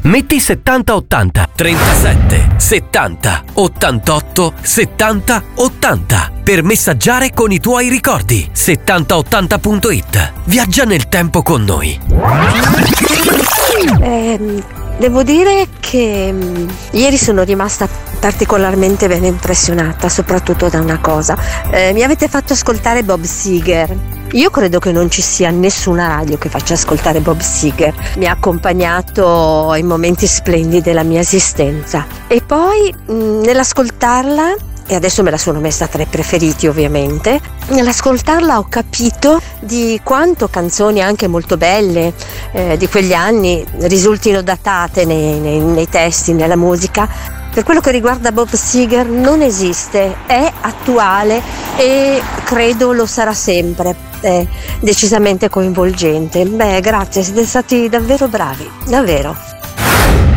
Metti 70-80 37 70 88 70 80 per messaggiare con i tuoi ricordi. 7080.it. Viaggia nel tempo con noi. Devo dire che ieri sono rimasta particolarmente ben impressionata, soprattutto da una cosa. Mi avete fatto ascoltare Bob Seger. Io credo che non ci sia nessuna radio che faccia ascoltare Bob Seger. Mi ha accompagnato in momenti splendidi della mia esistenza. E poi nell'ascoltarla, e adesso me la sono messa tra i preferiti ovviamente, nell'ascoltarla ho capito di quanto canzoni anche molto belle di quegli anni risultino datate nei testi, nella musica. Per quello che riguarda Bob Seger non esiste, è attuale e credo lo sarà sempre, è decisamente coinvolgente. Grazie, siete stati davvero bravi, davvero.